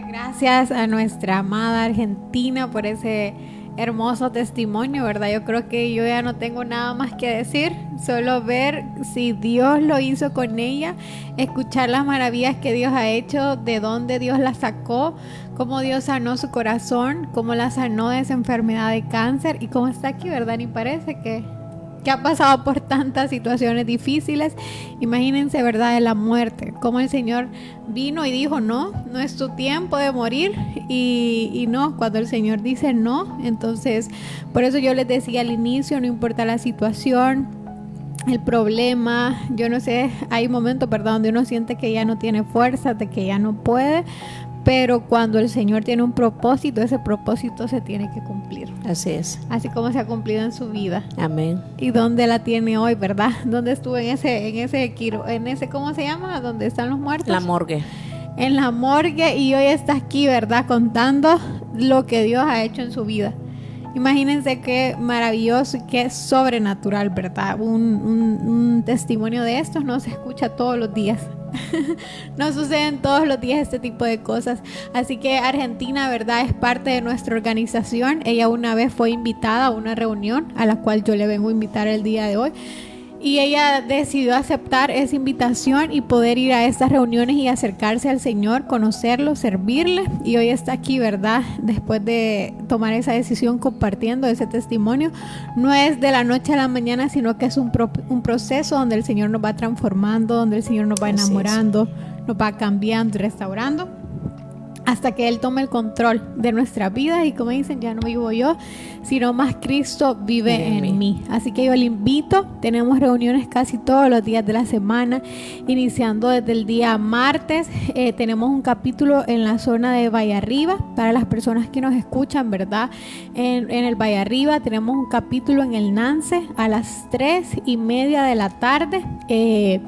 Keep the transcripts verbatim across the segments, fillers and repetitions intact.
Gracias a nuestra amada Argentina por ese hermoso testimonio, ¿verdad? Yo creo que yo ya no tengo nada más que decir, solo ver si Dios lo hizo con ella, escuchar las maravillas que Dios ha hecho, de dónde Dios la sacó, cómo Dios sanó su corazón, cómo la sanó de esa enfermedad de cáncer y cómo está aquí, ¿verdad? Ni parece que... que ha pasado por tantas situaciones difíciles. Imagínense, ¿verdad?, de la muerte, cómo el Señor vino y dijo, no, no es tu tiempo de morir, y, y no, cuando el Señor dice no, entonces, por eso yo les decía al inicio, no importa la situación, el problema, yo no sé, hay momentos, ¿verdad?, donde uno siente que ya no tiene fuerza, de que ya no puede, pero cuando el Señor tiene un propósito, ese propósito se tiene que cumplir. Así es. Así como se ha cumplido en su vida. Amén. ¿Y dónde la tiene hoy, verdad? ¿Dónde estuvo en ese, en ese, en ese, ¿cómo se llama? ¿Dónde están los muertos? La morgue. En la morgue, y hoy está aquí, ¿verdad? Contando lo que Dios ha hecho en su vida. Imagínense qué maravilloso y qué sobrenatural, ¿verdad? Un, un, un testimonio de estos no se escucha todos los días. No suceden todos los días este tipo de cosas. Así que Argentina, ¿verdad?, es parte de nuestra organización. Ella una vez fue invitada a una reunión a la cual yo le vengo a invitar el día de hoy. Y ella decidió aceptar esa invitación y poder ir a estas reuniones y acercarse al Señor, conocerlo, servirle. Y hoy está aquí, ¿verdad?, después de tomar esa decisión, compartiendo ese testimonio. No es de la noche a la mañana, sino que es un, pro, un proceso donde el Señor nos va transformando, donde el Señor nos va enamorando, nos va cambiando y restaurando, hasta que Él tome el control de nuestra vida. Y como dicen, ya no vivo yo, sino más Cristo vive, vive en mí. mí. Así que yo le invito, tenemos reuniones casi todos los días de la semana, iniciando desde el día martes. Eh, tenemos un capítulo en la zona de Valle Arriba, para las personas que nos escuchan, ¿verdad? En, en el Valle Arriba tenemos un capítulo en el Nance a las tres y media de la tarde. Eh,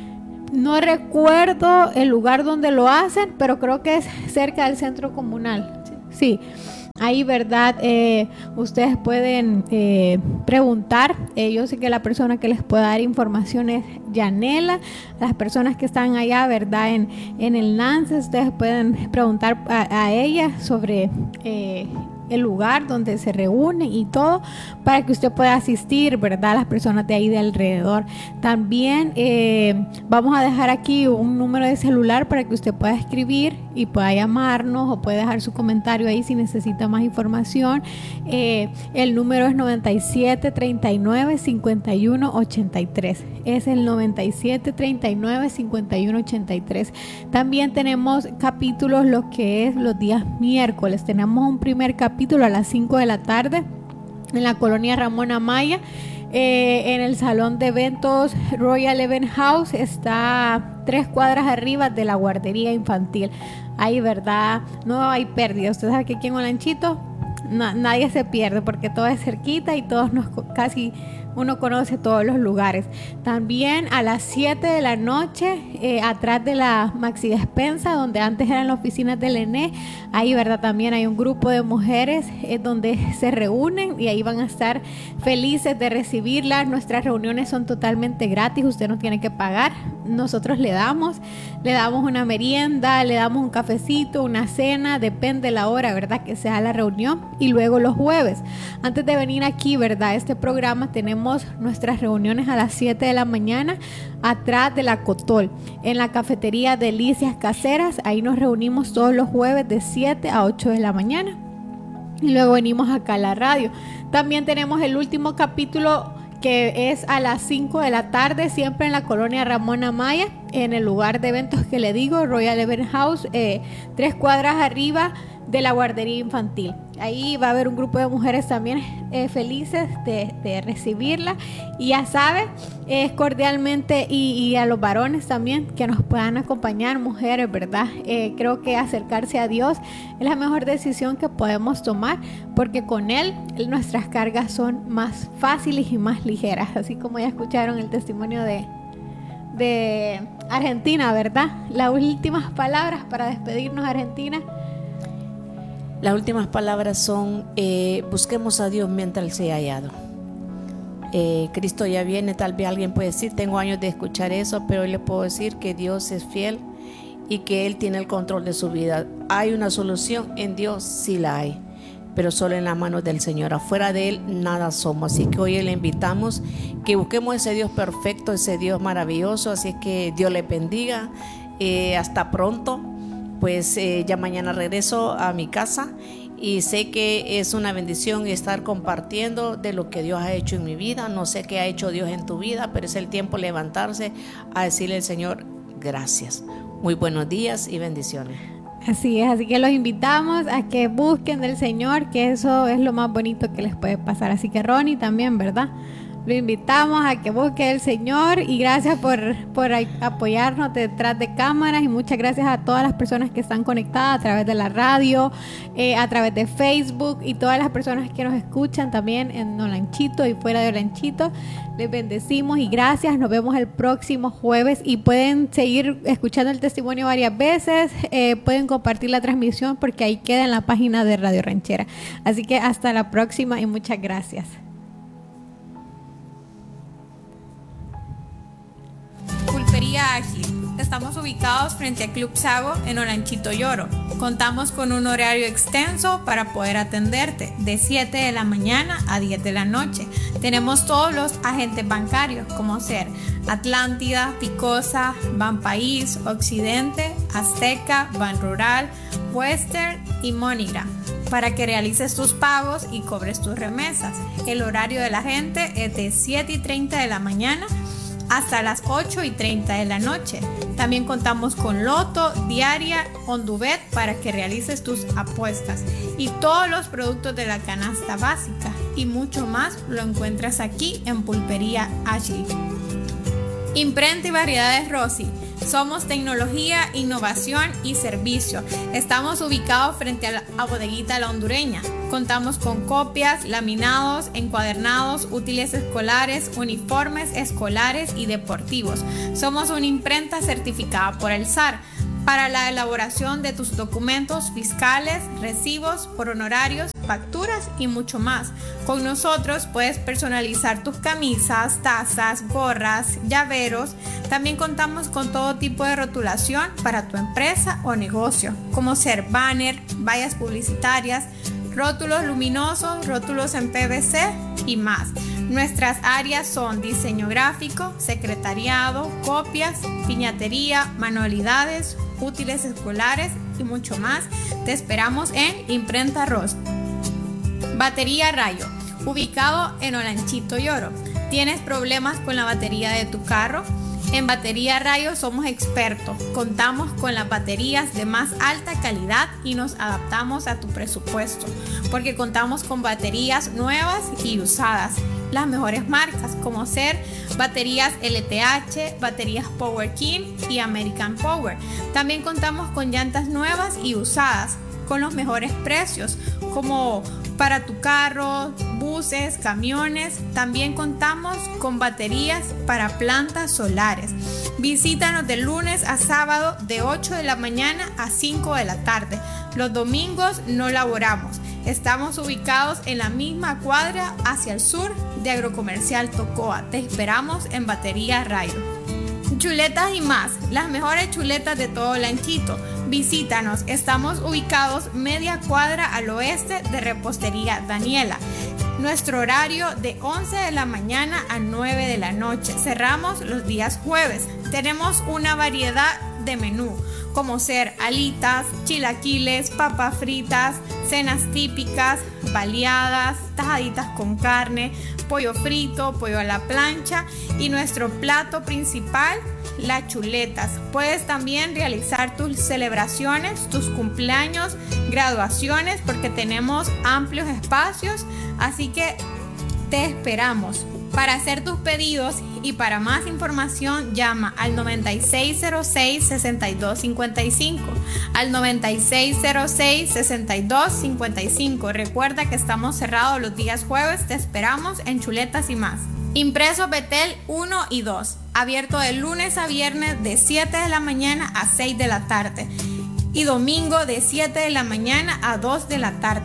No recuerdo el lugar donde lo hacen, pero creo que es cerca del centro comunal. Sí, ahí, ¿verdad? Eh, ustedes pueden eh, preguntar. Eh, yo sé que la persona que les puede dar información es Yanela. Las personas que están allá, ¿verdad?, en, en el Nance, ustedes pueden preguntar a, a ella sobre... Eh, el lugar donde se reúnen y todo, para que usted pueda asistir, ¿verdad?, las personas de ahí de alrededor. También eh, vamos a dejar aquí un número de celular para que usted pueda escribir y pueda llamarnos, o puede dejar su comentario ahí si necesita más información. Eh, el número es noventa y siete, treinta y nueve, cincuenta y uno, ochenta y tres. Es el noventa y siete, treinta y nueve, cincuenta y uno, ochenta y tres. También tenemos capítulos lo que es los días miércoles. Tenemos un primer capítulo a las cinco de la tarde en la colonia Ramón Amaya, eh, en el salón de eventos Royal Event House. Está tres cuadras arriba de la guardería infantil. Ahí, ¿verdad?, no hay pérdida. Usted sabe que aquí en Olanchito no, nadie se pierde, porque todo es cerquita y todos nos casi uno conoce todos los lugares. También a las siete de la noche, eh, atrás de la Maxi Despensa, donde antes eran las oficinas del E N E, ahí, ¿verdad?, también hay un grupo de mujeres eh, donde se reúnen, y ahí van a estar felices de recibirlas. Nuestras reuniones son totalmente gratis, usted no tiene que pagar. Nosotros le damos, le damos una merienda, le damos un cafecito, una cena, depende la hora, ¿verdad?, que sea la reunión. Y luego los jueves, antes de venir aquí, ¿verdad?, este programa, tenemos nuestras reuniones a las siete de la mañana atrás de la Cotol, en la cafetería Delicias Caseras. Ahí nos reunimos todos los jueves de siete a ocho de la mañana, y luego venimos acá a la radio. También tenemos el último capítulo, que es a las cinco de la tarde, siempre en la colonia Ramón Amaya, en el lugar de eventos que le digo, Royal Event House, eh, tres cuadras arriba de la guardería infantil. Ahí va a haber un grupo de mujeres también eh, felices de, de recibirla. Y ya sabe, es eh, cordialmente, y, y a los varones también que nos puedan acompañar, mujeres, ¿verdad? Eh, creo que acercarse a Dios es la mejor decisión que podemos tomar, porque con Él nuestras cargas son más fáciles y más ligeras. Así como ya escucharon el testimonio de, de Argentina, ¿verdad? Las últimas palabras para despedirnos, Argentina. Las últimas palabras son, eh, busquemos a Dios mientras sea hallado. Eh, Cristo ya viene. Tal vez alguien puede decir, tengo años de escuchar eso, pero hoy le puedo decir que Dios es fiel y que Él tiene el control de su vida. ¿Hay una solución? En Dios sí la hay, pero solo en las manos del Señor. Afuera de Él nada somos. Así que hoy le invitamos que busquemos ese Dios perfecto, ese Dios maravilloso. Así es que Dios le bendiga. Eh, hasta pronto. Pues eh, ya mañana regreso a mi casa y sé que es una bendición estar compartiendo de lo que Dios ha hecho en mi vida. No sé qué ha hecho Dios en tu vida, pero es el tiempo de levantarse a decirle al Señor gracias. Muy buenos días y bendiciones. Así es, así que los invitamos a que busquen del Señor, que eso es lo más bonito que les puede pasar. Así que Ronnie también, ¿verdad? Lo invitamos a que busque el Señor y gracias por, por apoyarnos detrás de cámaras y muchas gracias a todas las personas que están conectadas a través de la radio, eh, a través de Facebook y todas las personas que nos escuchan también en Olanchito y fuera de Olanchito. Les bendecimos y gracias. Nos vemos el próximo jueves y pueden seguir escuchando el testimonio varias veces. Eh, pueden compartir la transmisión porque ahí queda en la página de Radio Ranchera. Así que hasta la próxima y muchas gracias. Pulpería Ágil. Estamos ubicados frente a Club Sago en Olanchito Lloro. Contamos con un horario extenso para poder atenderte de siete de la mañana a diez de la noche. Tenemos todos los agentes bancarios como ser Atlántida, Picosa, Banpaís, Occidente, Azteca, Banrural, Western y MoneyGram para que realices tus pagos y cobres tus remesas. El horario de la gente es de siete y treinta de la mañana hasta las ocho y treinta de la noche. También contamos con loto, diaria, ondubet para que realices tus apuestas y todos los productos de la canasta básica y mucho más lo encuentras aquí en Pulpería Ágil. Imprenta y variedades Rossi. Somos tecnología, innovación y servicio. Estamos ubicados frente a la a Bodeguita La Hondureña. Contamos con copias, laminados, encuadernados, útiles escolares, uniformes escolares y deportivos. Somos una imprenta certificada por el S A R para la elaboración de tus documentos fiscales, recibos por honorarios, facturas y mucho más. Con nosotros puedes personalizar tus camisas, tazas, gorras, llaveros. También contamos con todo tipo de rotulación para tu empresa o negocio, como ser banner, vallas publicitarias, rótulos luminosos, rótulos en P V C y más. Nuestras áreas son diseño gráfico, secretariado, copias, piñatería, manualidades, útiles escolares y mucho más. Te esperamos en Imprenta Ross. Batería Rayo, ubicado en Olanchito Lloro. ¿Tienes problemas con la batería de tu carro? En Batería Rayo somos expertos. Contamos con las baterías de más alta calidad y nos adaptamos a tu presupuesto, porque contamos con baterías nuevas y usadas. Las mejores marcas como ser baterías L T H, baterías Power King y American Power. También contamos con llantas nuevas y usadas con los mejores precios como para tu carro, buses, camiones. También contamos con baterías para plantas solares. Visítanos de lunes a sábado de ocho de la mañana a cinco de la tarde. Los domingos no laboramos. Estamos ubicados en la misma cuadra hacia el sur de Agrocomercial Tocoa. Te esperamos en Batería Rayo. Chuletas y más, las mejores chuletas de todo Olanchito. Visítanos, estamos ubicados media cuadra al oeste de Repostería Daniela. Nuestro horario de once de la mañana a nueve de la noche. Cerramos los días jueves. Tenemos una variedad de menú, como ser alitas, chilaquiles, papas fritas, cenas típicas, baleadas, tajaditas con carne, pollo frito, pollo a la plancha y nuestro plato principal, las chuletas. Puedes también realizar tus celebraciones, tus cumpleaños, graduaciones, porque tenemos amplios espacios, así que te esperamos. Para hacer tus pedidos y para más información llama al noventa y seis cero seis, sesenta y dos cincuenta y cinco, al noventa y seis cero seis, sesenta y dos cincuenta y cinco. Recuerda que estamos cerrados los días jueves, te esperamos en Chuletas y más. Impreso Betel uno y dos, abierto de lunes a viernes de siete de la mañana a seis de la tarde y domingo de siete de la mañana a dos de la tarde.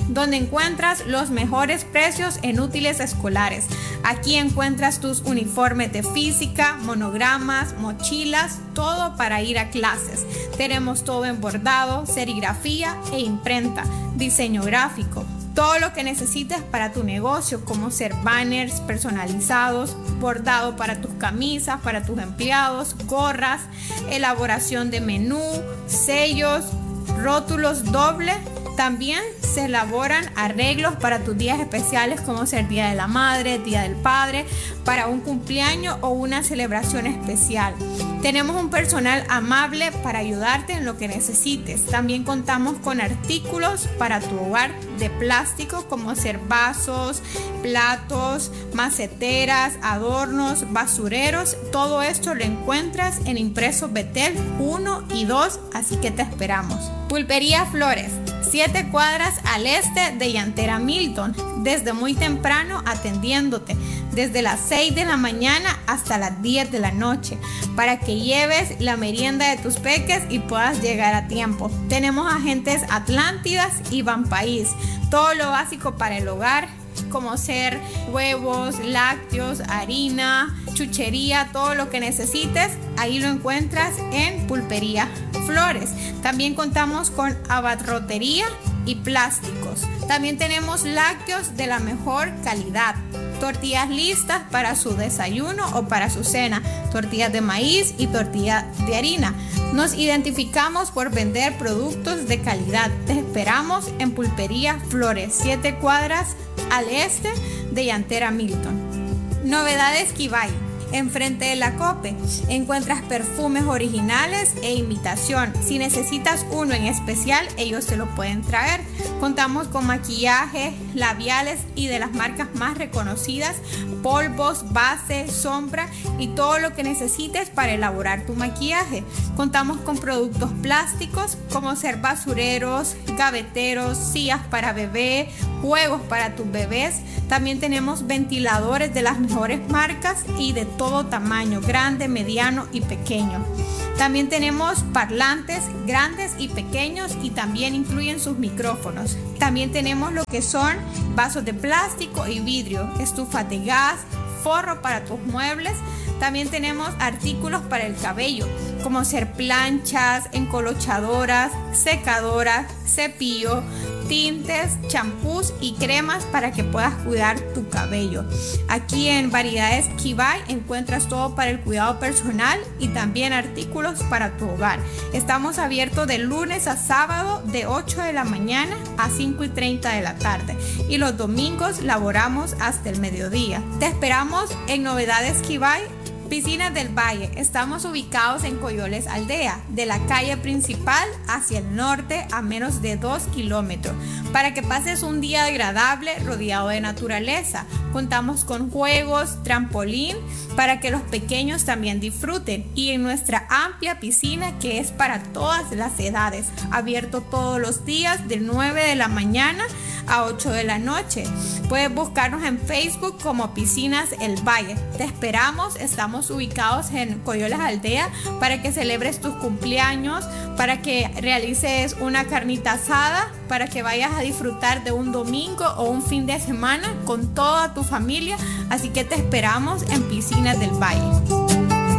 donde encuentras los mejores precios en útiles escolares. Aquí encuentras tus uniformes de física, monogramas, mochilas, todo para ir a clases. Tenemos todo en bordado, serigrafía e imprenta, diseño gráfico. Todo lo que necesites para tu negocio, como ser banners personalizados, bordado para tus camisas, para tus empleados, gorras, elaboración de menú, sellos, rótulos doble. También se elaboran arreglos para tus días especiales, como ser Día de la Madre, Día del Padre, para un cumpleaños o una celebración especial. Tenemos un personal amable para ayudarte en lo que necesites. También contamos con artículos para tu hogar de plástico, como ser vasos, platos, maceteras, adornos, basureros. Todo esto lo encuentras en Impresos Betel uno y dos, así que te esperamos. Pulpería Flores, siete cuadras al este de Llantera Milton, desde muy temprano atendiéndote, desde las seis de la mañana hasta las diez de la noche, para que lleves la merienda de tus peques y puedas llegar a tiempo. Tenemos agentes Atlántidas y Banpaís, todo lo básico para el hogar, como ser huevos, lácteos, harina, chuchería, todo lo que necesites, ahí lo encuentras en Pulpería Flores. También contamos con abarrotería y plásticos. También tenemos lácteos de la mejor calidad, tortillas listas para su desayuno o para su cena, tortillas de maíz y tortillas de harina. Nos identificamos por vender productos de calidad. Te esperamos en Pulpería Flores, siete cuadras al este de Llantera Milton. Novedades Kibay. Enfrente de la COPE encuentras perfumes originales e imitación. Si necesitas uno en especial, ellos te lo pueden traer. Contamos con maquillaje, labiales y de las marcas más reconocidas, polvos, base, sombra y todo lo que necesites para elaborar tu maquillaje. Contamos con productos plásticos como ser basureros, gaveteros, sillas para bebé, juegos para tus bebés. También tenemos ventiladores de las mejores marcas y de todo tamaño, grande, mediano y pequeño. También tenemos parlantes grandes y pequeños y también incluyen sus micrófonos. También tenemos lo que son vasos de plástico y vidrio, estufas de gas, forro para tus muebles. También tenemos artículos para el cabello, como ser planchas, encolochadoras, secadoras, cepillo, tintes, champús y cremas para que puedas cuidar tu cabello. Aquí en Variedades Kibay encuentras todo para el cuidado personal y también artículos para tu hogar. Estamos abiertos de lunes a sábado de ocho de la mañana a cinco y treinta de la tarde y los domingos laboramos hasta el mediodía. Te esperamos en Novedades Kibay. Piscinas del Valle. Estamos ubicados en Coyoles Aldea, de la calle principal hacia el norte a menos de dos kilómetros, para que pases un día agradable rodeado de naturaleza. Contamos con juegos, trampolín, para que los pequeños también disfruten, y en nuestra amplia piscina que es para todas las edades, abierto todos los días de nueve de la mañana a ocho de la noche. Puedes buscarnos en Facebook como Piscinas El Valle. Te esperamos, estamos ubicados en Coyoles Aldea para que celebres tus cumpleaños, para que realices una carnita asada, para que vayas a disfrutar de un domingo o un fin de semana con toda tu familia. Así que te esperamos en Piscinas del Valle.